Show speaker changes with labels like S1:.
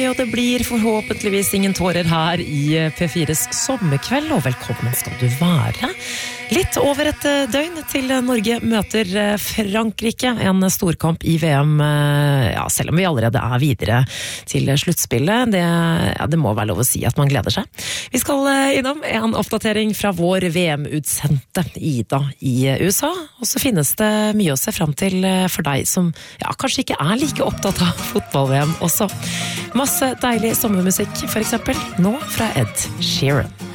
S1: Og det blir forhåpentligvis ingen tårer her i P4s sommerkveld, og velkommen skal du være. Litt over et døgn til Norge møter Frankrike, en storkamp i VM, ja, selv om vi allerede er videre til sluttspillet. Det må være lov å si at man gleder seg. Vi skal innom en oppdatering fra vår VM-utsendte Ida i USA, og så finnes det mye å se frem til for deg som kanskje ikke er like opptatt av fotball-VM også. Masse deilig sommermusikk, for eksempel nå fra Ed Sheeran.